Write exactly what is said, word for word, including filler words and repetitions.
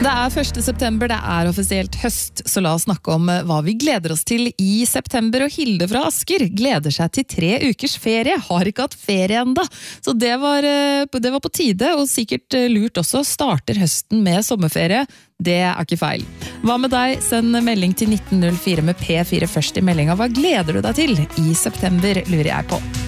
Det er første september, det er offisielt høst, så la oss snakke om hva vi gleder oss til i september. Og Hilde fra Asker gleder seg til tre ukers ferie, har ikke hatt ferie enda. Så det var, det var på tide, og sikkert lurt også, starter høsten med sommerferie. Det er ikke feil. Hva med deg? Send melding til nitten null fire med P fire først i meldinga. Hva gleder du deg til i september, lurer jeg på.